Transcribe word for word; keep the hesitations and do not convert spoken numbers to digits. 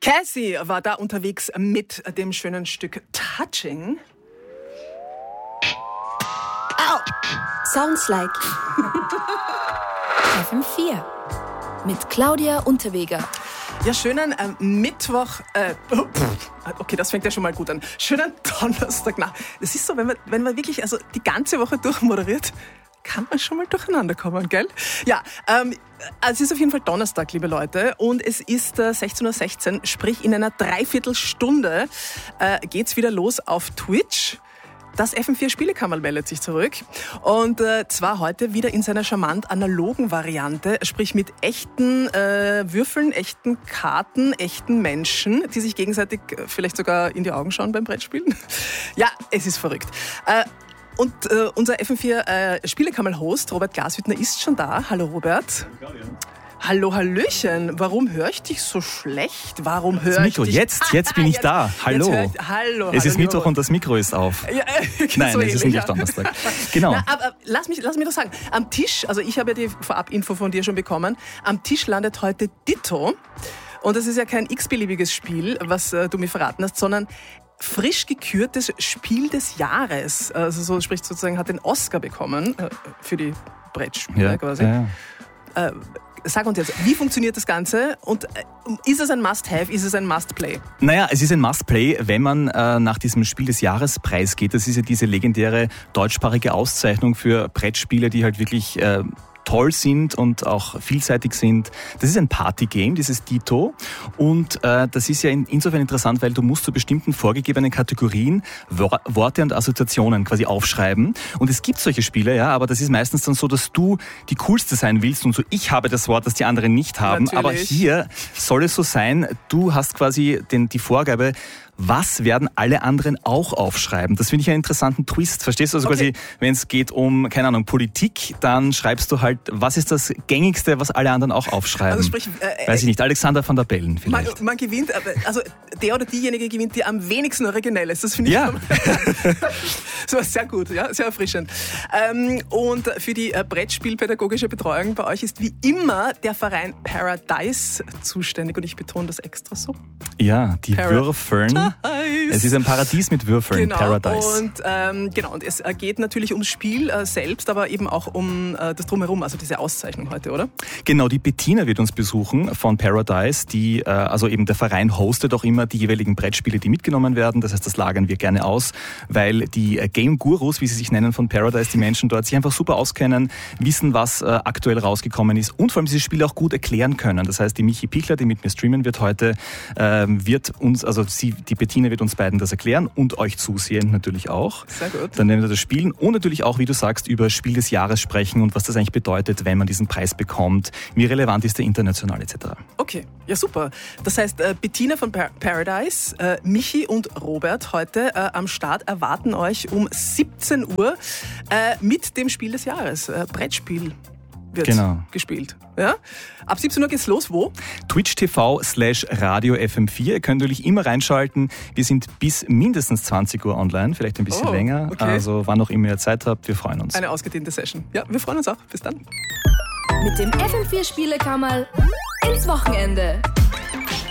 Cassie war da unterwegs mit dem schönen Stück Touching. Au! Sounds like F M vier mit Claudia Unterweger. Ja, schönen äh, Mittwoch, äh, okay, das fängt ja schon mal gut an. Schönen Donnerstag nach. Es ist so, wenn man, wenn man wirklich also die ganze Woche durchmoderiert, kann man schon mal durcheinander kommen, gell? Ja, ähm, es ist auf jeden Fall Donnerstag, liebe Leute, und es ist äh, sechzehn Uhr sechzehn, sprich in einer Dreiviertelstunde äh, geht's wieder los auf Twitch. Das F M vier Spielekammerl meldet sich zurück und äh, zwar heute wieder in seiner charmant analogen Variante, sprich mit echten äh, Würfeln, echten Karten, echten Menschen, die sich gegenseitig äh, vielleicht sogar in die Augen schauen beim Brettspielen. Ja, es ist verrückt. Äh, und äh, unser F M vier äh, Spielekammerl-Host Robert Glashüttner ist schon da. Hallo Robert. Hallo, Hallöchen. Warum höre ich dich so schlecht? Warum höre ich Mikro. dich... Jetzt, jetzt bin ich jetzt, da. Hallo. Ich, hallo. Es ist hallo, Mittwoch und das Mikro ist auf. Ja, Nein, so es ist ähnlich, nicht ja. Donnerstag. Genau. Na, aber lass mich, lass mich doch sagen, am Tisch, also ich habe ja die Vorab-Info von dir schon bekommen, am Tisch landet heute Ditto. Und das ist ja kein x-beliebiges Spiel, was äh, du mir verraten hast, sondern frisch gekürtes Spiel des Jahres. Also so sprich sozusagen hat den Oscar bekommen äh, für die Brettspiele Ja, quasi. ja. Äh, Sag uns jetzt, wie funktioniert das Ganze und ist es ein Must-Have, ist es ein Must-Play? Naja, es ist ein Must-Play, wenn man äh, nach diesem Spiel des Jahres Preis geht. Das ist ja diese legendäre deutschsprachige Auszeichnung für Brettspiele, die halt wirklich äh, toll sind und auch vielseitig sind. Das ist ein Partygame, dieses Ditto. Und äh, das ist ja in, insofern interessant, weil du musst zu bestimmten vorgegebenen Kategorien Wor- Worte und Assoziationen quasi aufschreiben. Und es gibt solche Spiele, ja, aber das ist meistens dann so, dass du die Coolste sein willst und so, ich habe das Wort, das die anderen nicht haben. Natürlich. Aber hier soll es so sein, du hast quasi den, die Vorgabe, was werden alle anderen auch aufschreiben? Das finde ich einen interessanten Twist. Verstehst du? Also Okay. quasi, wenn es geht um, keine Ahnung, Politik, dann schreibst du halt, was ist das Gängigste, was alle anderen auch aufschreiben? Also sprich, äh, Weiß ich nicht, Alexander van der Bellen Man, vielleicht. man gewinnt, also der oder diejenige gewinnt, die am wenigsten originell ist. Das finde ich Ja. so sehr gut, ja, sehr erfrischend. Ähm, und für die äh, Brettspielpädagogische Betreuung bei euch ist wie immer der Verein Paradise zuständig und ich betone das extra so. Ja, die Para- Würfeln. Es ist ein Paradies mit Würfeln, Genau, Paradise. und ähm, genau, und es äh, geht natürlich ums Spiel äh, selbst, aber eben auch um äh, das Drumherum, also diese Auszeichnung heute, oder? Genau, die Bettina wird uns besuchen von Paradise, die, äh, also eben der Verein hostet auch immer die jeweiligen Brettspiele, die mitgenommen werden. Das heißt, das lagern wir gerne aus, weil die äh, Game Gurus, wie sie sich nennen von Paradise, die Menschen dort sich einfach super auskennen, wissen, was äh, aktuell rausgekommen ist und vor allem diese Spiele auch gut erklären können. Das heißt, die Michi Pichler, die mit mir streamen wird heute, äh, wird uns, also sie, die Bettina wird uns beiden das erklären und euch zusehen natürlich auch. Sehr gut. Dann werden wir das spielen und natürlich auch, wie du sagst, über Spiel des Jahres sprechen und was das eigentlich bedeutet, wenn man diesen Preis bekommt, wie relevant ist der international et cetera. Okay, ja super. Das heißt, äh, Bettina von Par- Paradise, äh, Michi und Robert heute äh, am Start erwarten euch um siebzehn Uhr äh, mit dem Spiel des Jahres. Äh, Brettspiel wird Genau. gespielt. Ja? Ab siebzehn Uhr geht's los. Wo? Twitch T V slash Radio F M vier. Ihr könnt natürlich immer reinschalten. Wir sind bis mindestens zwanzig Uhr online, vielleicht ein bisschen Oh, länger. okay. Also wann auch immer ihr Zeit habt, wir freuen uns. Eine ausgedehnte Session. Ja, wir freuen uns auch. Bis dann. Mit dem F M vier Spielekammerl ins Wochenende.